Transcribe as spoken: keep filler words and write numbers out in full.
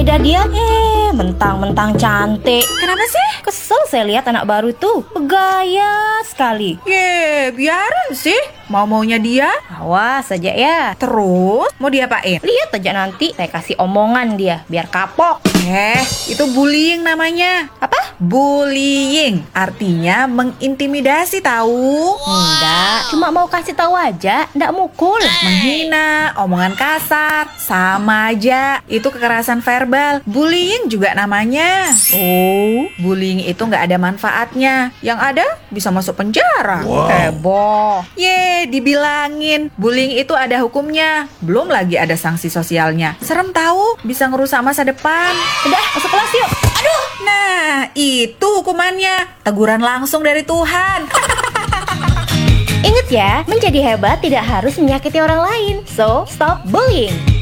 lidah dia. Eh, mentang-mentang cantik. Kenapa sih? Kesel saya lihat anak baru tuh, bergaya sekali. Ye, biarin sih. Mau-maunya dia. Awas saja ya. Terus mau diapain? Lihat aja nanti saya kasih omongan dia biar kapok. Eh, itu bullying namanya. Apa? Bullying artinya mengintimidasi tahu. Enggak, cuma mau kasih tahu aja, enggak mukul. Menghina, omongan kasar, sama aja. Itu kekerasan verbal. Bullying juga namanya. Oh, Bullying itu nggak ada manfaatnya. Yang ada bisa masuk penjara. heboh. Ye, dibilangin bullying itu ada hukumnya. Belum lagi ada sanksi sosialnya. Serem tahu, bisa ngerusak masa depan. Udah, masuk kelas yuk. Aduh. Nah, itu hukumannya. Teguran langsung dari Tuhan. Ingat ya, menjadi hebat tidak harus menyakiti orang lain. So, stop bullying.